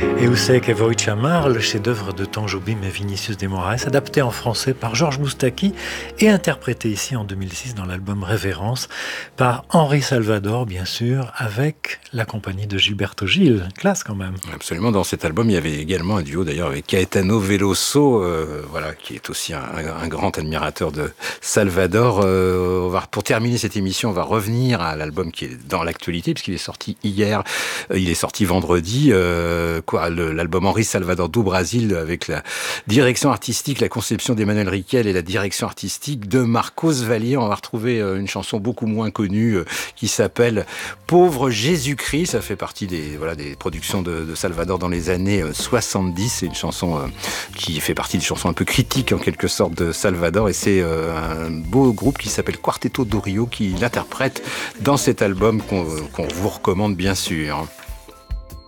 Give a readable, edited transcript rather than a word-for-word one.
Et Ousek et Voïtchamar, le chef-d'œuvre de Tom Jobim et Vinicius de Moraes, adapté en français par Georges Moustaki et interprété ici en 2006 dans l'album Révérence par Henri Salvador, bien sûr, avec la compagnie de Gilberto Gil. Classe quand même. Absolument, dans cet album, il y avait également un duo d'ailleurs avec Caetano Veloso, qui est aussi un grand admirateur de Salvador. Pour terminer cette émission, on va revenir à l'album qui est dans l'actualité, puisqu'il est sorti hier, il est sorti vendredi, l'album Henri Salvador do Brasil, avec la direction artistique, la conception d'Emmanuel Riquel et la direction artistique de Marcos Valier. On va retrouver une chanson beaucoup moins connue qui s'appelle Pauvre Jésus-Christ. Ça fait partie des productions de Salvador dans les années 70. C'est une chanson qui fait partie des chansons un peu critiques en quelque sorte de Salvador, et c'est un beau groupe qui s'appelle Quarteto do Rio qui l'interprète dans cet album qu'on vous recommande bien sûr.